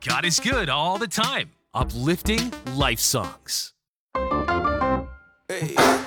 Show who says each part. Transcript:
Speaker 1: God is good all the time. Uplifting life songs.
Speaker 2: Hey.